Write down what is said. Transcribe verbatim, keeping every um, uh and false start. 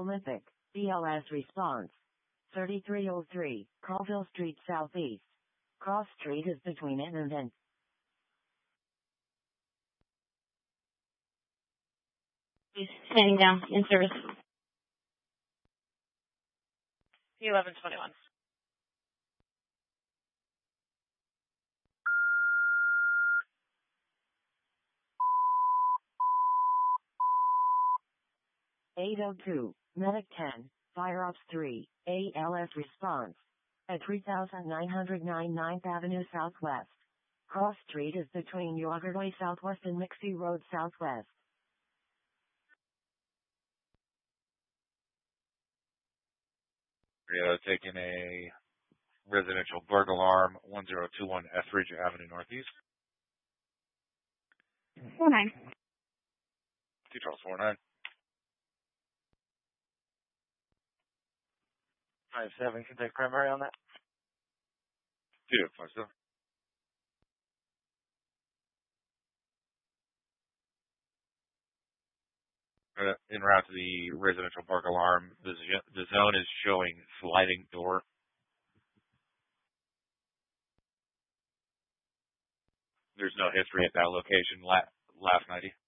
Olympic, B L S response. thirty-three oh three, Colville Street Southeast. Cross Street is between it and N. Standing down, in service. eleven twenty-one. eight oh two, Medic ten, Fire Ops three, A L S response. At three thousand nine hundred nine ninth Avenue Southwest. Cross Street is between Yogurt Way Southwest and Mixie Road Southwest. We're taking a residential burglar alarm, one zero two one Etheridge Avenue Northeast. four nine. Two Charles four nine. five seven, can take primary on that. Two five seven. Uh, en route to the residential park alarm, the, the zone is showing sliding door. There's no history at that location la last night.